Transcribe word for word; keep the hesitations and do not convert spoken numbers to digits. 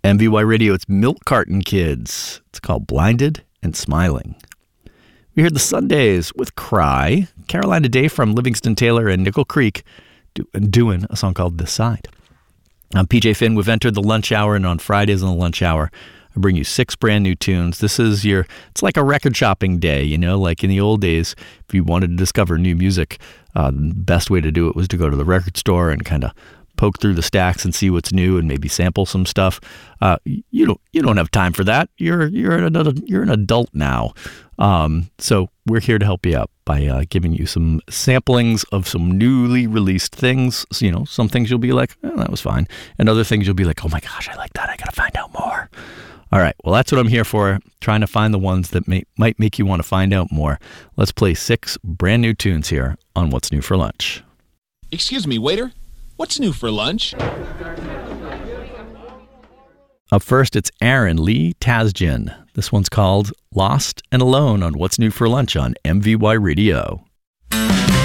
M V Y Radio, it's Milk Carton Kids. It's called Blinded and Smiling. We heard the Sundays with Cry, Carolina Day from Livingston Taylor and Nickel Creek do, doing a song called This Side. I'm P J Finn. We've entered the lunch hour, and on Fridays in the lunch hour, I bring you six brand new tunes. This is your, it's like a record shopping day, you know, like in the old days, if you wanted to discover new music, uh, the best way to do it was to go to the record store and kind of poke through the stacks and see what's new and maybe sample some stuff. Uh, you don't you don't have time for that. You're you're an you're an adult now. Um, so we're here to help you out by uh, giving you some samplings of some newly released things. So, you know, some things you'll be like, oh, that was fine, and other things you'll be like, oh my gosh, I like that. I gotta find out more. All right, well, that's what I'm here for, trying to find the ones that may, might make you want to find out more. Let's play six brand new tunes here on What's New for Lunch. Excuse me, waiter. What's new for lunch? Up first, it's Aaron Lee Tasjan. This one's called Lost and Alone on What's New for Lunch on M V Y Radio.